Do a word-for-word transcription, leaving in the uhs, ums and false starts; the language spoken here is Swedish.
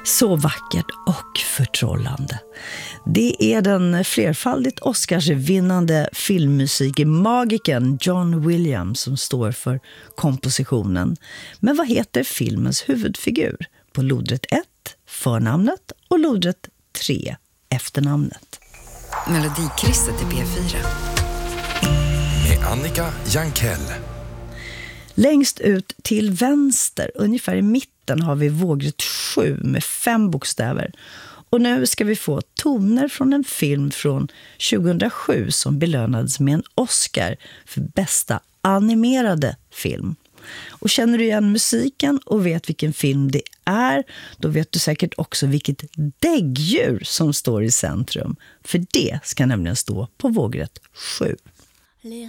Så vackert och förtrollande. Det är den flerfaldigt Oscarsvinnande filmmusikmagikern John Williams som står för kompositionen. Men vad heter filmens huvudfigur? På lodrätt ett, förnamnet, och lodrätt tre, efternamnet. Melodikrysset i P fyra. Med Annika Jankell. Längst ut till vänster, ungefär i mitten, har vi vågrätt sju med fem bokstäver. Och nu ska vi få toner från en film från tjugohundrasju som belönades med en Oscar för bästa animerade film. Och känner du igen musiken och vet vilken film det är, då vet du säkert också vilket däggdjur som står i centrum. För det ska nämligen stå på vågrätt sju. Les